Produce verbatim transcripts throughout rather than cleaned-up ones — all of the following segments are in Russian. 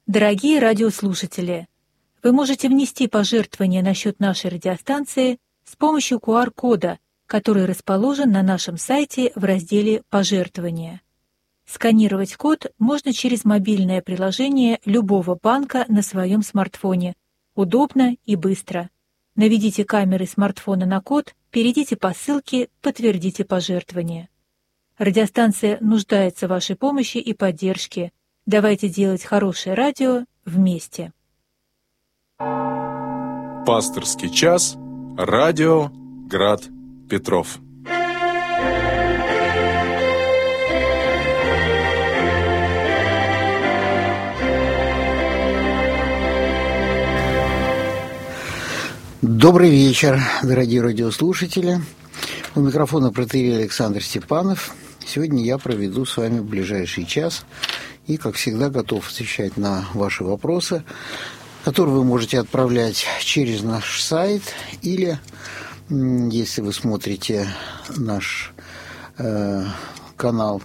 Дорогие радиослушатели, вы можете внести пожертвования на счет нашей радиостанции с помощью ку ар кода, который расположен на нашем сайте в разделе «Пожертвования». Сканировать код можно через мобильное приложение любого банка на своем смартфоне. Удобно и быстро. Наведите камеры смартфона на код, перейдите по ссылке, подтвердите пожертвование. Радиостанция нуждается в вашей помощи и поддержке. Давайте делать хорошее радио вместе. Пасторский час. Радио Град Петров. Добрый вечер, дорогие радиослушатели. У микрофона протоиерей Александр Степанов. Сегодня я проведу с вами ближайший час и, как всегда, готов отвечать на ваши вопросы, которые вы можете отправлять через наш сайт или, если вы смотрите наш э, канал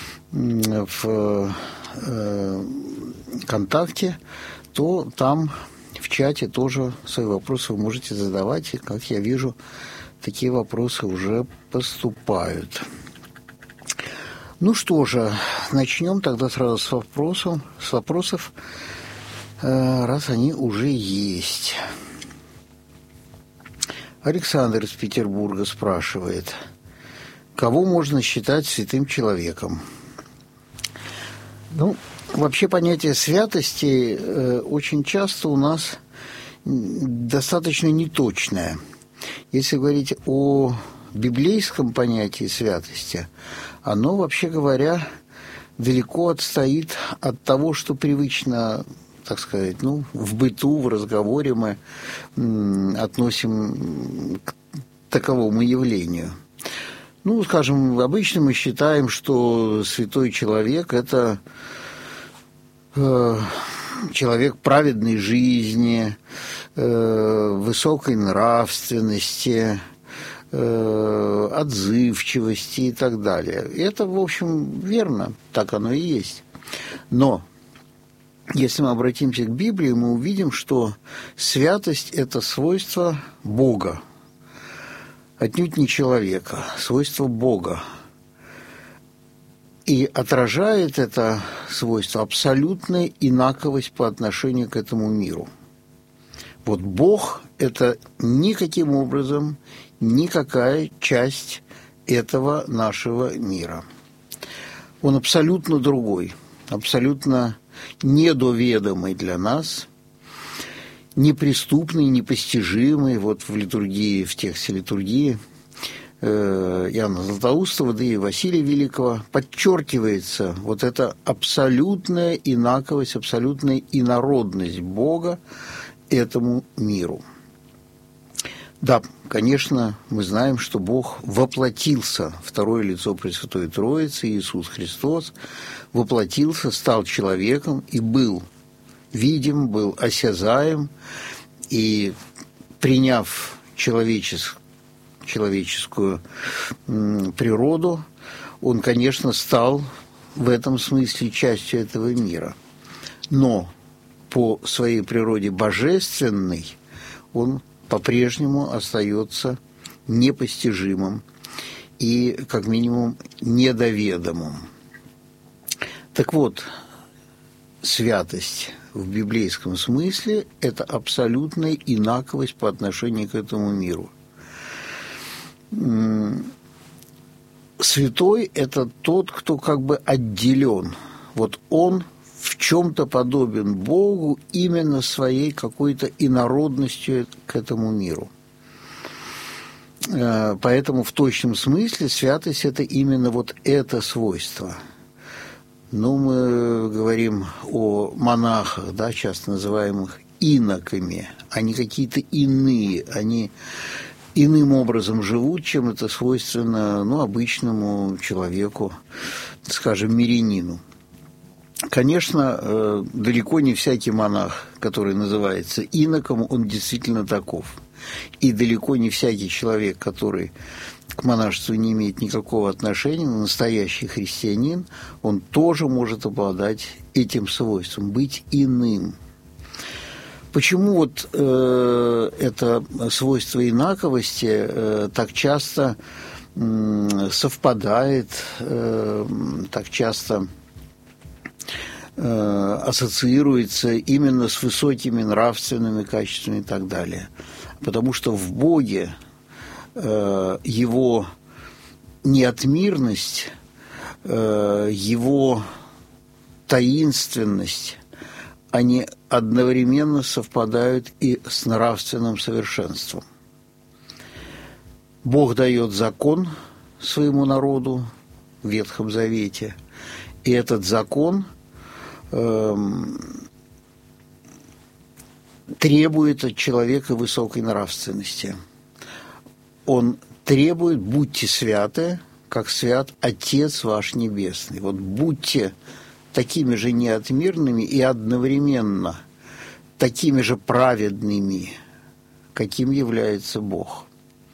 в э, ВКонтакте, то там в чате тоже свои вопросы вы можете задавать. И, как я вижу, такие вопросы уже поступают. Ну что же, начнем тогда сразу с вопросов, с вопросов, раз они уже есть. Александр из Петербурга спрашивает, кого можно считать святым человеком? Ну, вообще понятие святости э, очень часто у нас достаточно неточное. Если говорить о библейском понятии святости, оно, вообще говоря, далеко отстоит от того, что привычно, так сказать, ну, в быту, в разговоре мы м, относим к таковому явлению. Ну, скажем, обычно мы считаем, что святой человек – это э, человек праведной жизни, э, высокой нравственности, э, отзывчивости и так далее. И это, в общем, верно, так оно и есть. Но если мы обратимся к Библии, мы увидим, что святость – это свойство Бога, отнюдь не человека, свойство Бога. И отражает это свойство абсолютная инаковость по отношению к этому миру. Вот Бог – это никаким образом никакая часть этого нашего мира. Он абсолютно другой, абсолютно недоведомый для нас, неприступный, непостижимый. Вот в литургии, в тексте литургии э, Иоанна Златоустова, да и Василия Великого подчеркивается вот эта абсолютная инаковость, абсолютная инородность Бога этому миру. Да, конечно, мы знаем, что Бог воплотился, второе лицо Пресвятой Троицы, Иисус Христос, воплотился, стал человеком и был видим, был осязаем, и приняв человечес, человеческую м, природу, он, конечно, стал в этом смысле частью этого мира. Но по своей природе божественной он по-прежнему остается непостижимым и, как минимум, недоведомым. Так вот, святость в библейском смысле – это абсолютная инаковость по отношению к этому миру. Святой – это тот, кто как бы отделен. Вот он в чем-то подобен Богу именно своей какой-то инородностью к этому миру. Поэтому в точном смысле святость – это именно вот это свойство. Ну, мы говорим о монахах, да, часто называемых иноками. Они какие-то иные, они иным образом живут, чем это свойственно, ну, обычному человеку, скажем, мирянину. Конечно, далеко не всякий монах, который называется иноком, он действительно таков. И далеко не всякий человек, который к монашеству не имеет никакого отношения, но настоящий христианин, он тоже может обладать этим свойством, быть иным. Почему вот э, это свойство инаковости э, так часто э, совпадает, э, так часто э, ассоциируется именно с высокими нравственными качествами и так далее? Потому что в Боге э, его неотмирность, э, его таинственность, они одновременно совпадают и с нравственным совершенством. Бог дает закон своему народу в Ветхом Завете, и этот закон э, требует от человека высокой нравственности. Он требует: будьте святы, как свят Отец ваш Небесный. Вот будьте такими же неотмирными и одновременно такими же праведными, каким является Бог.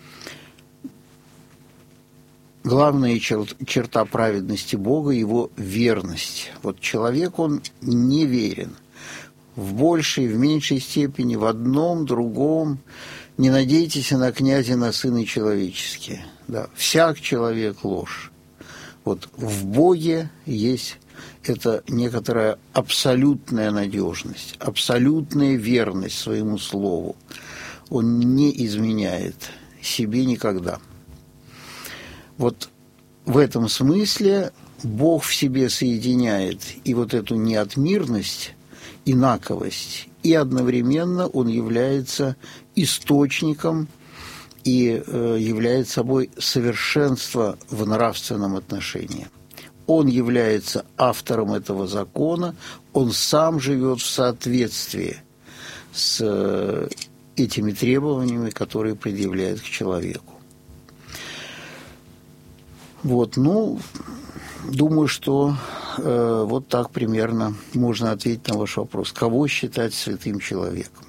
Главная черта праведности Бога – его верность. Вот человек, он не верен в большей, в меньшей степени, в одном, другом. Не надейтесь на князя, на сына человеческие. Да, всяк человек ложь. Вот в Боге есть это некоторая абсолютная надежность, абсолютная верность своему слову. Он не изменяет себе никогда. Вот в этом смысле Бог в себе соединяет и вот эту неотмирность, инаковость, и одновременно Он является источником и э, является собой совершенство в нравственном отношении. Он является автором этого закона, он сам живет в соответствии с э, этими требованиями, которые предъявляет к человеку. Вот, ну, думаю, что э, вот так примерно можно ответить на ваш вопрос. Кого считать святым человеком?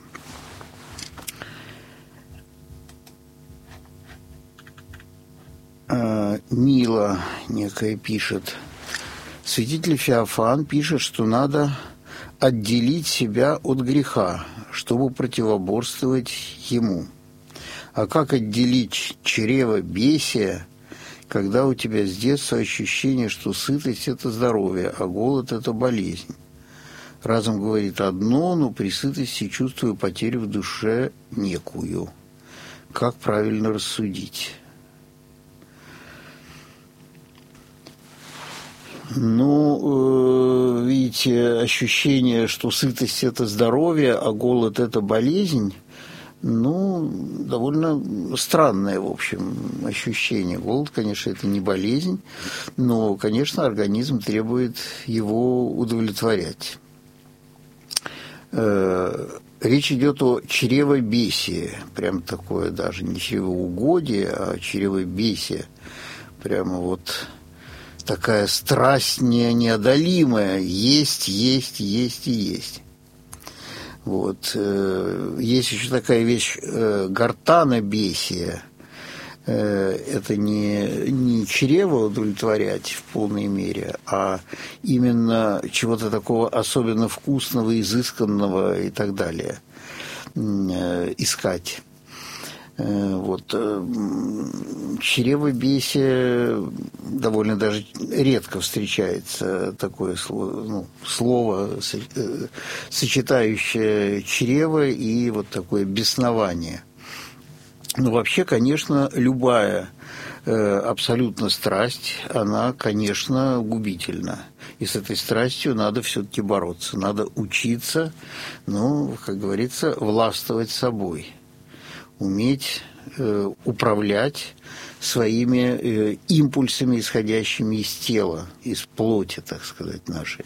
Э, Мила некая пишет. Святитель Феофан пишет, что надо отделить себя от греха, чтобы противоборствовать ему. А как отделить чревобесие, когда у тебя с детства ощущение, что сытость – это здоровье, а голод – это болезнь? Разум говорит одно, но при сытости чувствую потерю в душе некую. Как правильно рассудить? Ну, э, видите, ощущение, что сытость – это здоровье, а голод – это болезнь, ну, довольно странное, в общем, ощущение. Голод, конечно, это не болезнь, но, конечно, организм требует его удовлетворять. Э, речь идет о чревобесии, прям такое даже не чревоугодие, а чревобесие, прямо вот такая страсть не, неодолимая, есть, есть, есть и есть. Вот. Есть еще такая вещь гортанобесие. Это не, не чрево удовлетворять в полной мере, а именно чего-то такого особенно вкусного, изысканного и так далее искать. Вот. Чревобесие довольно даже редко встречается такое слово, ну, слово, сочетающее чрево и вот такое беснование. Но вообще, конечно, любая абсолютно страсть, она, конечно, губительна. И с этой страстью надо все-таки бороться, надо учиться, ну, как говорится, властвовать собой. Уметь э, управлять своими э, импульсами, исходящими из тела, из плоти, так сказать, нашей.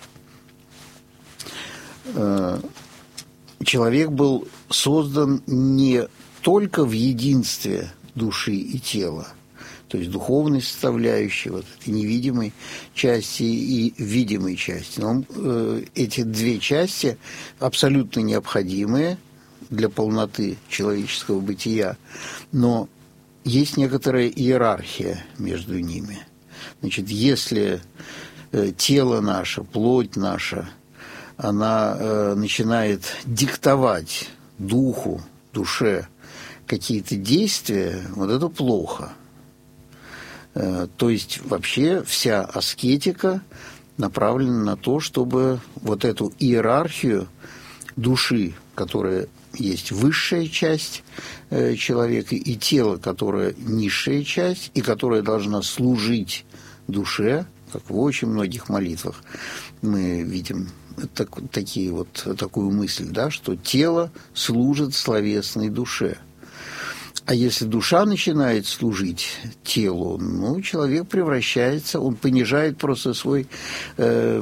Э, человек был создан не только в единстве души и тела, то есть духовной составляющей, вот этой невидимой части и видимой части. Но э, эти две части абсолютно необходимые для полноты человеческого бытия, но есть некоторая иерархия между ними. Значит, если тело наше, плоть наша, она э, начинает диктовать духу, душе какие-то действия, вот это плохо. Э, то есть вообще вся аскетика направлена на то, чтобы вот эту иерархию души, которая есть высшая часть э, человека, и тело, которое низшая часть, и которая должна служить душе, как в очень многих молитвах мы видим так, такие вот, такую мысль, да, что тело служит словесной душе. А если душа начинает служить телу, ну, человек превращается, он понижает просто свой э,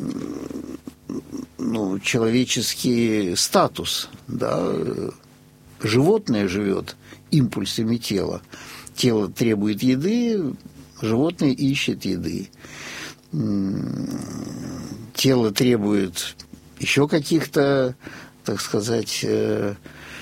ну, человеческий статус, да. Животное живет импульсами тела. Тело требует еды, животное ищет еды. Тело требует еще каких-то, так сказать, э,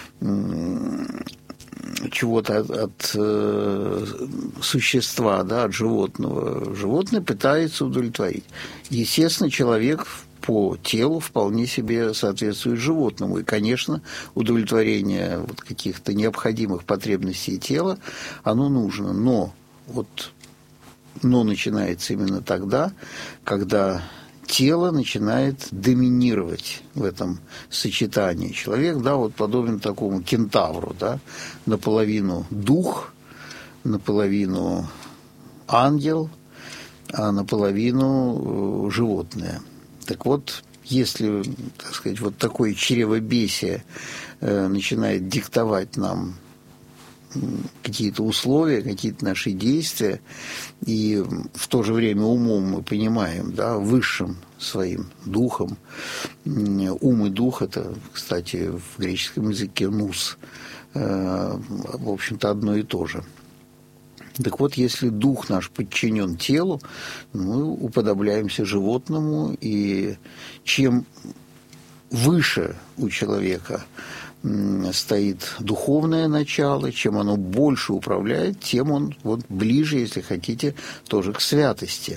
чего-то от, от э, существа, да, от животного. Животное пытается удовлетворить. Естественно, человек по телу вполне себе соответствует животному. И, конечно, удовлетворение вот каких-то необходимых потребностей тела, оно нужно. Но вот но начинается именно тогда, когда тело начинает доминировать в этом сочетании. Человек, да, вот подобен такому кентавру, да, наполовину дух, наполовину ангел, а наполовину животное. Так вот, если, так сказать, вот такое чревобесие э, начинает диктовать нам какие-то условия, какие-то наши действия, и в то же время умом мы понимаем, да, высшим своим духом, ум и дух – это, кстати, в греческом языке нус, в общем-то, одно и то же. Так вот, если дух наш подчинен телу, мы уподобляемся животному, и чем выше у человека стоит духовное начало, чем оно больше управляет, тем он вот ближе, если хотите, тоже к святости.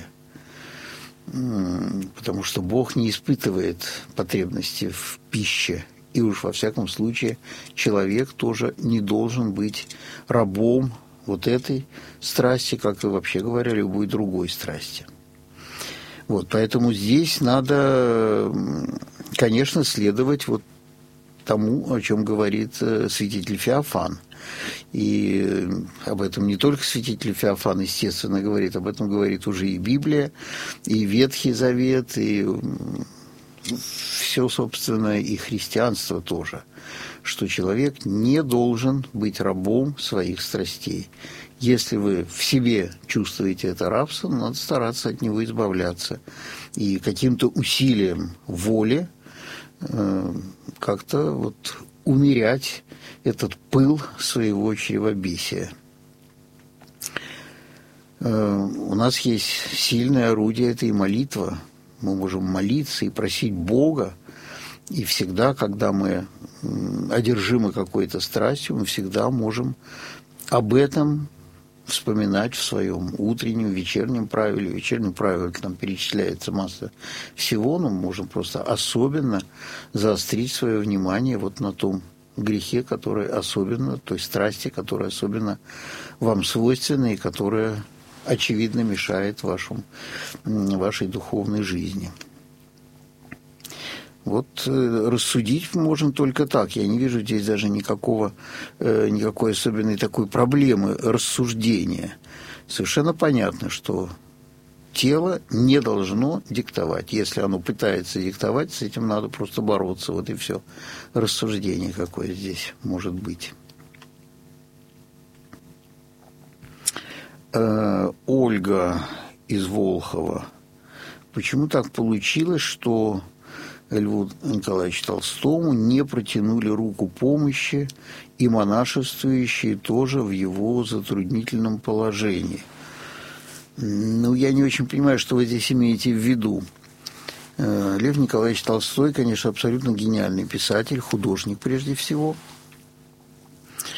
Потому что Бог не испытывает потребности в пище. И уж во всяком случае человек тоже не должен быть рабом вот этой страсти, как и вообще говоря, любой другой страсти. Вот, поэтому здесь надо, конечно, следовать вот тому, о чем говорит святитель Феофан. И об этом не только святитель Феофан, естественно, говорит, об этом говорит уже и Библия, и Ветхий Завет, и все, собственно, и христианство тоже, что человек не должен быть рабом своих страстей. Если вы в себе чувствуете это рабство, надо стараться от него избавляться. И каким-то усилием воли как-то вот умерять этот пыл своего чревобесия. У нас есть сильное орудие – это и молитва. Мы можем молиться и просить Бога. И всегда, когда мы одержимы какой-то страстью, мы всегда можем об этом вспоминать в своем утреннем, вечернем правиле. В вечернем правиле там перечисляется масса всего, но мы можем просто особенно заострить свое внимание вот на том грехе, который особенно, той страсти, которая особенно вам свойственна и которая, очевидно, мешает вашему, вашей духовной жизни. Вот э, рассудить можно только так. Я не вижу здесь даже никакого, э, никакой особенной такой проблемы рассуждения. Совершенно понятно, что тело не должно диктовать. Если оно пытается диктовать, с этим надо просто бороться. Вот и все. Рассуждение какое здесь может быть. Э, Ольга из Волхова. Почему так получилось, что Льву Николаевичу Толстому не протянули руку помощи и монашествующие тоже в его затруднительном положении? Ну, я не очень понимаю, что вы здесь имеете в виду. Лев Николаевич Толстой, конечно, абсолютно гениальный писатель, художник прежде всего.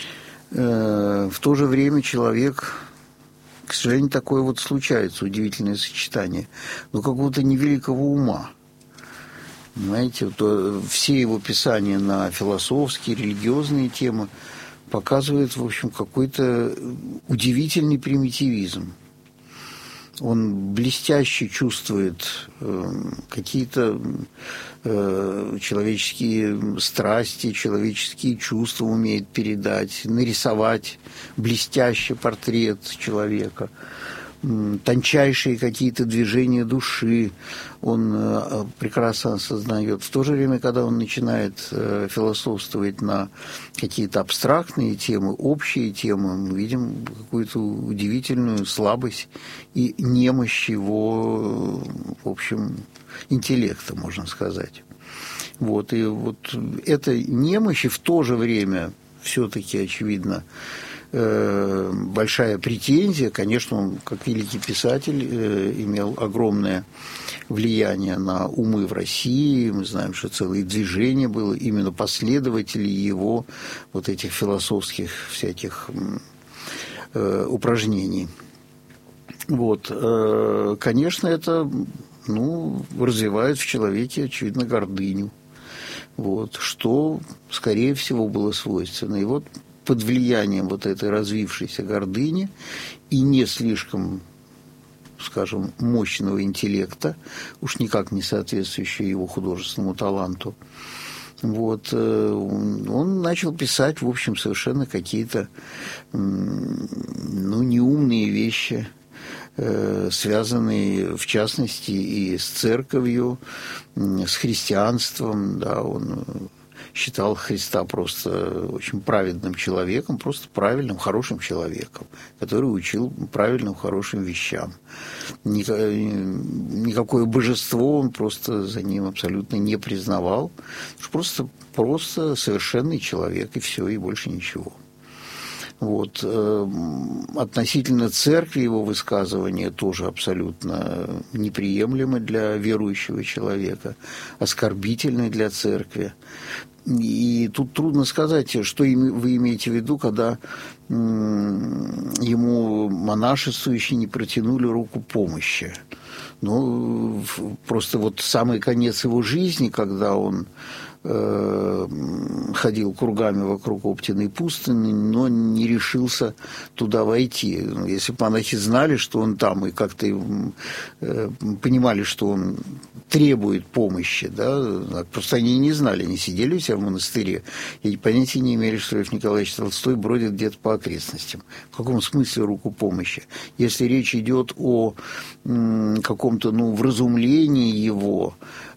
В то же время человек, к сожалению, такое вот случается, удивительное сочетание, но какого-то невеликого ума. Понимаете, вот, все его писания на философские, религиозные темы показывают, в общем, какой-то удивительный примитивизм. Он блестяще чувствует э, какие-то э, человеческие страсти, человеческие чувства умеет передать, нарисовать блестяще портрет человека, э, тончайшие какие-то движения души он э, прекрасно осознает. В то же время, когда он начинает э, философствовать на какие-то абстрактные темы, общие темы, мы видим какую-то удивительную слабость и немощь его, в общем, интеллекта, можно сказать. Вот, и вот эта немощь, и в то же время все-таки, очевидно, большая претензия. Конечно, он, как великий писатель, имел огромное влияние на умы в России. Мы знаем, что целое движение было именно последователей его вот этих философских всяких упражнений. Вот, конечно, это, ну, развивает в человеке, очевидно, гордыню, вот, что, скорее всего, было свойственно. И вот под влиянием вот этой развившейся гордыни и не слишком, скажем, мощного интеллекта, уж никак не соответствующего его художественному таланту, вот, он начал писать, в общем, совершенно какие-то, ну, неумные вещи, связанные, в частности, и с церковью, с христианством, да, он считал Христа просто очень праведным человеком, просто правильным, хорошим человеком, который учил правильным, хорошим вещам. Никакое божество он просто за ним абсолютно не признавал. Просто, просто совершенный человек, и все, и больше ничего. Вот. Относительно церкви его высказывания тоже абсолютно неприемлемы для верующего человека, оскорбительны для церкви. И тут трудно сказать, что вы имеете в виду, когда ему монашествующие не протянули руку помощи. Ну, просто вот самый конец его жизни, когда он ходил кругами вокруг Оптиной пустыни, но не решился туда войти. Если бы монахи знали, что он там, и как-то понимали, что он требует помощи, да, просто они не знали, они сидели у себя в монастыре и понятия не имели, что Лев Николаевич Толстой бродит где-то по окрестностям. В каком смысле руку помощи? Если речь идет о каком-то, ну, вразумлении его,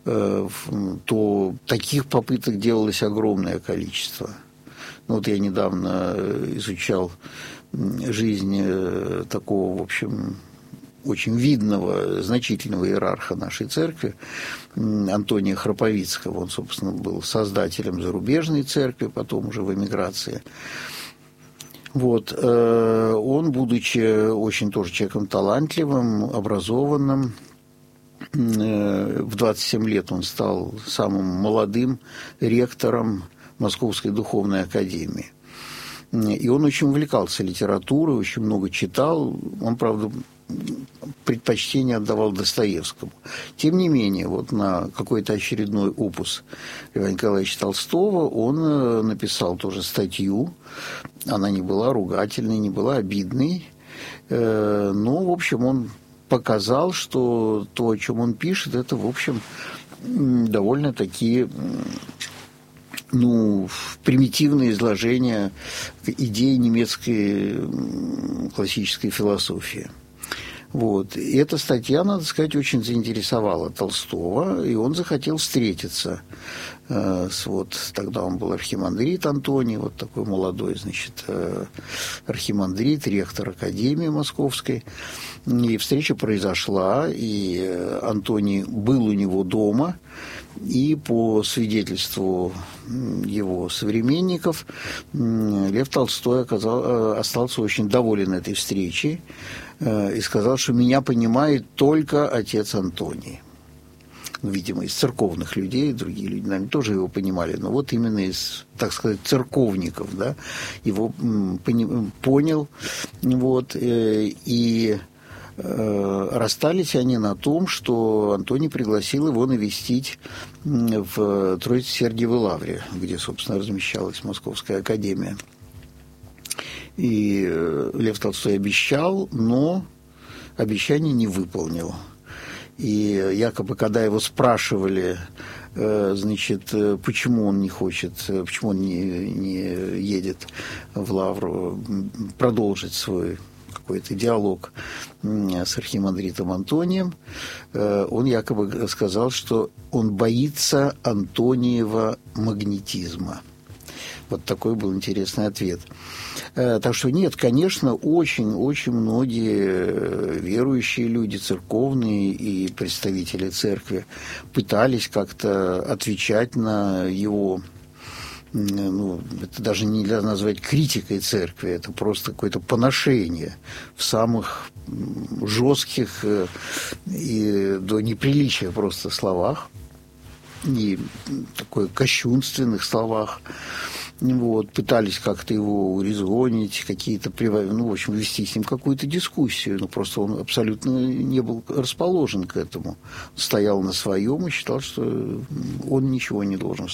то таких попыток делалось огромное количество. Ну, вот я недавно изучал жизнь такого, в общем, очень видного, значительного иерарха нашей церкви, Антония Храповицкого. Он, собственно, был создателем зарубежной церкви, потом уже в эмиграции. Вот. Он, будучи очень тоже человеком талантливым, образованным, в двадцать семь лет он стал самым молодым ректором Московской духовной академии. И он очень увлекался литературой, очень много читал. Он, правда, предпочтение отдавал Достоевскому. Тем не менее, вот на какой-то очередной опус Льва Николаевича Толстого он написал тоже статью. Она не была ругательной, не была обидной. Но, в общем, он показал, что то, о чем он пишет, это, в общем, довольно такие, ну, примитивные изложения идей немецкой классической философии. Вот. И эта статья, надо сказать, очень заинтересовала Толстого, и он захотел встретиться э, с, вот, тогда он был архимандрит Антоний, вот такой молодой, значит, э, архимандрит, ректор Академии Московской. И встреча произошла, и Антоний был у него дома, и по свидетельству его современников Лев Толстой оказал, остался очень доволен этой встречей и сказал, что меня понимает только отец Антоний. видимо, из церковных людей, другие люди, наверное, тоже его понимали, но вот именно из, так сказать, церковников, да, его понял, вот, и расстались они на том, что Антоний пригласил его навестить в Троице-Сергиевой лавре, где, собственно, размещалась Московская академия. И Лев Толстой обещал, но обещание не выполнил. И якобы, когда его спрашивали, значит, почему он не хочет, почему он не, не едет в Лавру продолжить свой какой-то диалог с архимандритом Антонием, он якобы сказал, что он боится Антониева магнетизма. Вот такой был интересный ответ. Так что нет, конечно, очень-очень многие верующие люди, церковные и представители церкви пытались как-то отвечать на его, ну, это даже нельзя назвать критикой церкви, это просто какое-то поношение в самых жестких и до неприличия просто словах и такой кощунственных словах. Вот, пытались как-то его урезонить, какие-то, ну, в общем, вести с ним какую-то дискуссию, но просто он абсолютно не был расположен к этому. Стоял на своем и считал, что он ничего не должен